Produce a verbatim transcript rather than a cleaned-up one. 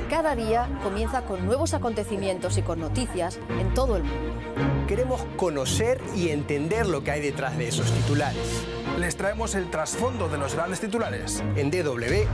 cada día comienza con nuevos acontecimientos y con noticias en todo el mundo. Queremos conocer y entender lo que hay detrás de esos titulares. Les traemos el trasfondo de los grandes titulares. En D W